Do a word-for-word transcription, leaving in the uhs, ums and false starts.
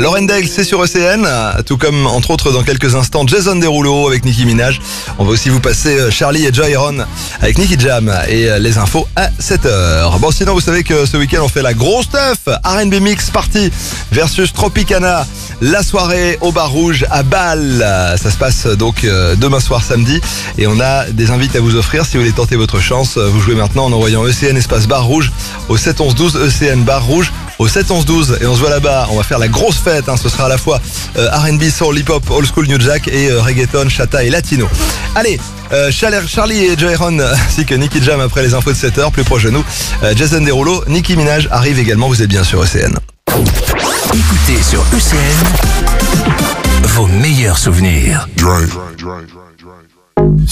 Lauren Daigle, c'est sur E C N, tout comme entre autres dans quelques instants Jason Derulo avec Nicki Minaj. On va aussi vous passer Charlie et Jairon avec Nicky Jam et les infos à sept heures. Bon, sinon vous savez que ce week-end on fait la grosse stuff, R and B Mix Party versus Tropicana. La soirée au Bar Rouge à Bâle. Ça se passe donc demain soir samedi et on a des invités à vous offrir. Si vous voulez tenter votre chance, vous jouez maintenant en envoyant E C N espace Bar Rouge au sept onze douze, E C N Bar Rouge au sept onze douze, et on se voit là-bas. On va faire la grosse fête, hein. Ce sera à la fois euh, R and B, soul, hip-hop, old school, new jack et euh, reggaeton, chata et latino. Allez, euh, Charlie et Jairon ainsi que Nicky Jam après les infos de sept heures. Plus proche de nous, euh, Jason Derulo, Nicki Minaj arrive également. Vous êtes bien sur E C N. Écoutez sur E C N vos meilleurs souvenirs. Drive, drive, drive, drive.